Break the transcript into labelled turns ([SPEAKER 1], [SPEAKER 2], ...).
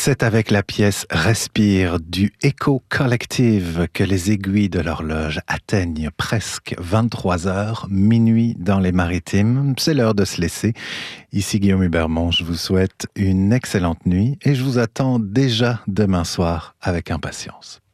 [SPEAKER 1] C'est avec la pièce Respire du Echo Collective que les aiguilles de l'horloge atteignent presque 23 heures, minuit dans les Maritimes. C'est l'heure de se laisser. Ici Guillaume Hubermont, je vous souhaite une excellente nuit et je vous attends déjà demain soir avec impatience.